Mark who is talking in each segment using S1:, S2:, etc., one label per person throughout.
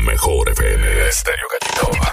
S1: mejor FM Estéreo Gallito.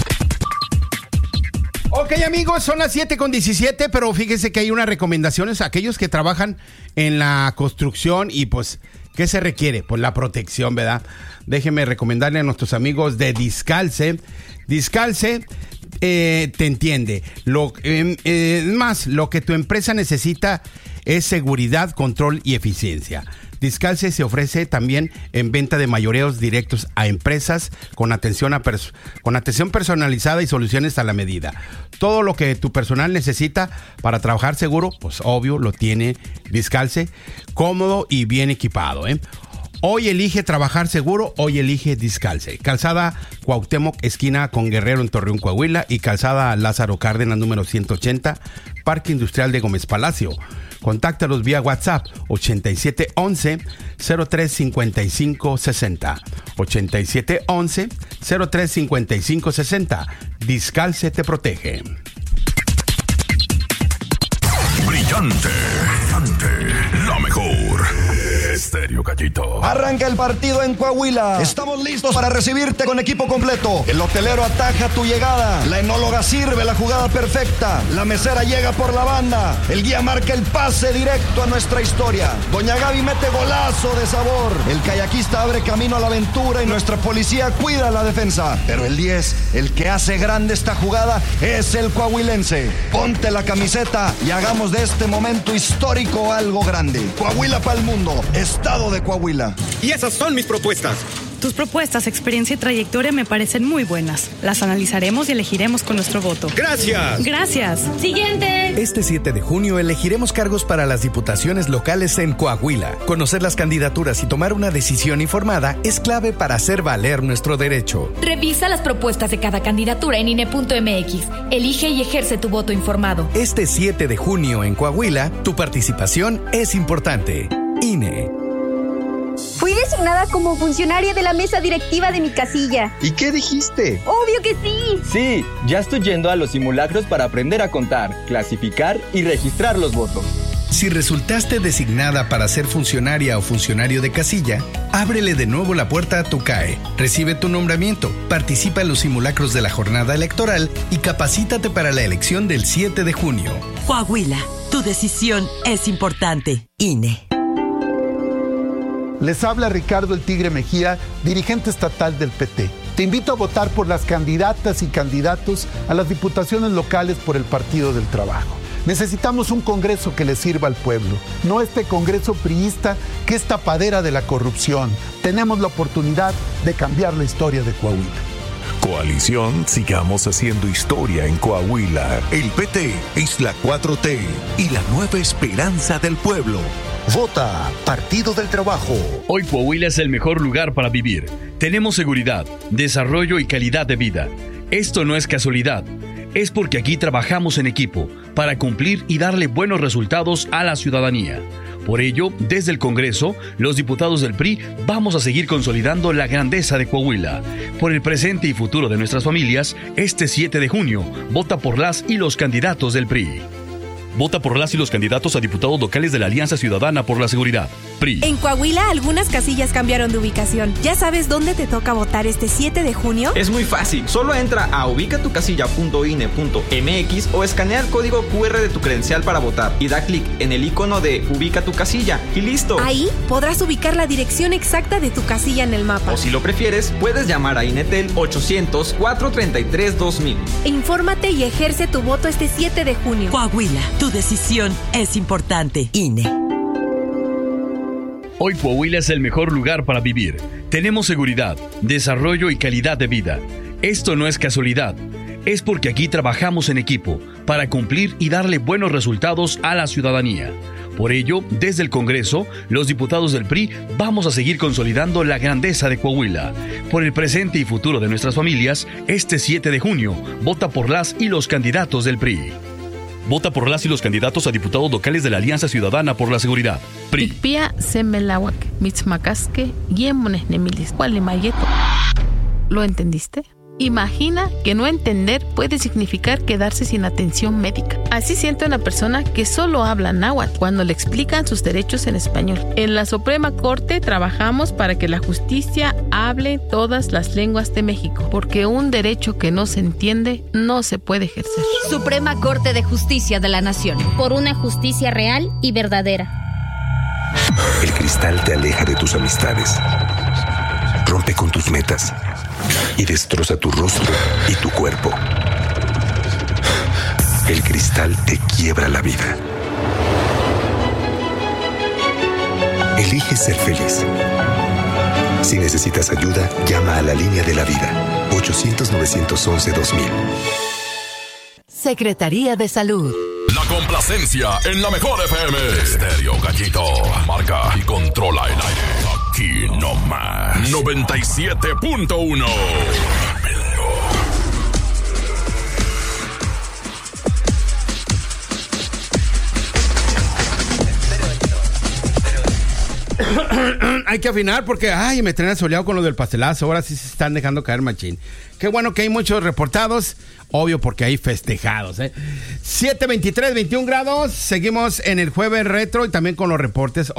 S2: Ok, amigos, son las 7:17, pero fíjense que hay unas recomendaciones a aquellos que trabajan en la construcción y pues, ¿qué se requiere? Pues la protección, ¿verdad? Déjenme recomendarle a nuestros amigos de Discalce. Discalce te entiende. Más, lo que tu empresa necesita es seguridad, control y eficiencia. Discalce se ofrece también en venta de mayoreos directos a empresas con atención personalizada y soluciones a la medida. Todo lo que tu personal necesita para trabajar seguro, pues obvio, lo tiene Discalce, cómodo y bien equipado, ¿eh? Hoy elige trabajar seguro, hoy elige Discalce. Calzada Cuauhtémoc, esquina con Guerrero en Torreón, Coahuila, y calzada Lázaro Cárdenas, número 180, Parque Industrial de Gómez Palacio. Contáctalos vía WhatsApp 8711-035560. 8711-035560. Discalce te protege.
S1: Brillante, la mejor. Estéreo Gallito.
S3: Arranca el partido en Coahuila. Estamos listos para recibirte con equipo completo. El hotelero ataja tu llegada. La enóloga sirve la jugada perfecta. La mesera llega por la banda. El guía marca el pase directo a nuestra historia. Doña Gaby mete golazo de sabor. El kayakista abre camino a la aventura y nuestra policía cuida la defensa. Pero el 10, el que hace grande esta jugada, es el coahuilense. Ponte la camiseta y hagamos de este momento histórico algo grande. Coahuila para el mundo. Estado de Coahuila.
S4: Y esas son mis propuestas.
S5: Tus propuestas, experiencia y trayectoria me parecen muy buenas. Las analizaremos y elegiremos con nuestro voto.
S4: ¡Gracias!
S5: ¡Gracias! ¡Siguiente!
S6: Este 7 de junio elegiremos cargos para las diputaciones locales en Coahuila. Conocer las candidaturas y tomar una decisión informada es clave para hacer valer nuestro derecho.
S7: Revisa las propuestas de cada candidatura en INE.mx. Elige y ejerce tu voto informado.
S6: Este 7 de junio en Coahuila, tu participación es importante. INE.
S8: Fui designada como funcionaria de la mesa directiva de mi casilla.
S9: ¿Y qué dijiste?
S8: ¡Obvio que sí!
S9: Sí, ya estoy yendo a los simulacros para aprender a contar, clasificar y registrar los votos.
S6: Si resultaste designada para ser funcionaria o funcionario de casilla, ábrele de nuevo la puerta a tu CAE, recibe tu nombramiento, participa en los simulacros de la jornada electoral y capacítate para la elección del 7 de junio.
S10: Coahuila, tu decisión es importante. INE.
S11: Les habla Ricardo el Tigre Mejía, dirigente estatal del PT. Te invito a votar por las candidatas y candidatos a las diputaciones locales por el Partido del Trabajo. Necesitamos un Congreso que le sirva al pueblo, no este Congreso priista que es tapadera de la corrupción. Tenemos la oportunidad de cambiar la historia de Coahuila.
S1: Coalición Sigamos Haciendo Historia en Coahuila. El PT es la 4T y la nueva esperanza del pueblo.
S12: Vota Partido del Trabajo.
S13: Hoy Coahuila es el mejor lugar para vivir. Tenemos seguridad, desarrollo y calidad de vida. Esto no es casualidad. Es porque aquí trabajamos en equipo para cumplir y darle buenos resultados a la ciudadanía. Por ello, desde el Congreso, los diputados del PRI vamos a seguir consolidando la grandeza de Coahuila. Por el presente y futuro de nuestras familias, este 7 de junio, vota por las y los candidatos del PRI. Vota por las y los candidatos a diputados locales de la Alianza Ciudadana por la Seguridad, PRI.
S14: En Coahuila, algunas casillas cambiaron de ubicación. ¿Ya sabes dónde te toca votar este 7 de junio?
S15: Es muy fácil. Solo entra a ubicatucasilla.ine.mx o escanea el código QR de tu credencial para votar y da clic en el icono de Ubica tu casilla y listo.
S14: Ahí podrás ubicar la dirección exacta de tu casilla en el mapa.
S15: O si lo prefieres, puedes llamar a Inetel 800-433-2000.
S14: Infórmate y ejerce tu voto este 7 de junio.
S10: Coahuila. Tu decisión es importante. INE.
S13: Hoy Coahuila es el mejor lugar para vivir. Tenemos seguridad, desarrollo y calidad de vida. Esto no es casualidad. Es porque aquí trabajamos en equipo para cumplir y darle buenos resultados a la ciudadanía. Por ello, desde el Congreso, los diputados del PRI vamos a seguir consolidando la grandeza de Coahuila. Por el presente y futuro de nuestras familias, este 7 de junio, vota por las y los candidatos del PRI. Vota por las y los candidatos a diputados locales de la Alianza Ciudadana por la Seguridad, PRI.
S16: Pia Semelawak, Mitzmacasque, Yemones Nemilis, Gualimayeto. ¿Lo entendiste? Imagina que no entender puede significar quedarse sin atención médica. Así siente una persona que solo habla náhuatl cuando le explican sus derechos en español. En la Suprema Corte trabajamos para que la justicia hable todas las lenguas de México, porque un derecho que no se entiende no se puede ejercer.
S17: Suprema Corte de Justicia de la Nación. Por una justicia real y verdadera.
S18: El cristal te aleja de tus amistades, rompe con tus metas y destroza tu rostro y tu cuerpo. El cristal te quiebra la vida. Elige ser feliz. Si necesitas ayuda, llama a la línea de la vida. 800-911-2000.
S10: Secretaría de Salud.
S19: La complacencia en la mejor FM. Estéreo Gallito. Marca y controla el aire. Aquí nomás. 97.1.
S2: Hay que afinar porque, me traen soleado con lo del pastelazo. Ahora sí se están dejando caer machín. Qué bueno que hay muchos reportados. Obvio porque hay festejados, 7:23, 21 grados. Seguimos en el jueves retro y también con los reportes.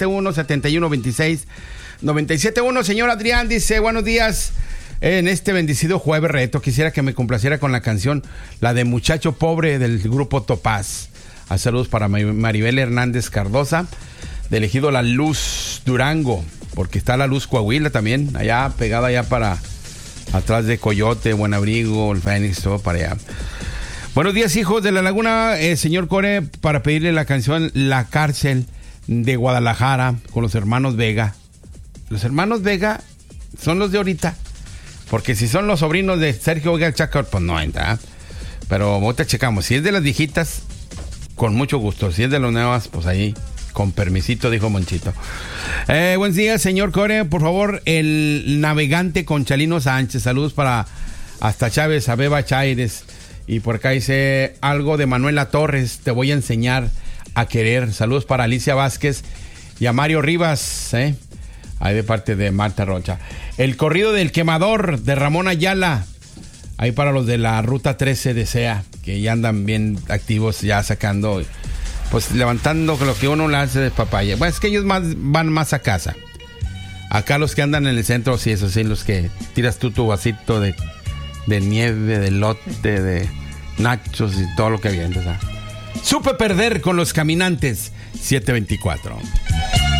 S2: 871-7126-971. Señor Adrián dice, buenos días. En este bendecido jueves retro quisiera que me complaciera con la canción, la de Muchacho Pobre del grupo Topaz. Saludos para Maribel Hernández Cardosa, del ejido La Luz, Durango, porque está La Luz Coahuila también, allá pegada allá para atrás de Coyote, Buenabrigo, el Fénix, todo para allá. Buenos días, hijos de la Laguna, señor Core, para pedirle la canción La Cárcel de Guadalajara con los hermanos Vega. Los hermanos Vega son los de ahorita, porque si son los sobrinos de Sergio Vega el Chacal, pues no entra. Pero ahorita checamos, si es de las viejitas, con mucho gusto, si es de las nuevas, pues ahí con permisito, dijo Monchito. Buenos días, señor Core. Por favor, El Navegante con Chalino Sánchez. Saludos para hasta Chávez, Abeba Chaires. Y por acá dice algo de Manuela Torres. Te voy a enseñar a querer. Saludos para Alicia Vázquez y a Mario Rivas. Ahí de parte de Marta Rocha. El corrido del quemador de Ramón Ayala. Ahí para los de la Ruta 13 de SEA, que ya andan bien activos, ya sacando... Pues levantando lo que uno le hace de papaya. Bueno, es que ellos van más a casa. Acá los que andan en el centro, sí, eso sí, los que tiras tú tu vasito de nieve, de lote, de nachos y todo lo que vienes. Supe perder con los caminantes. 724.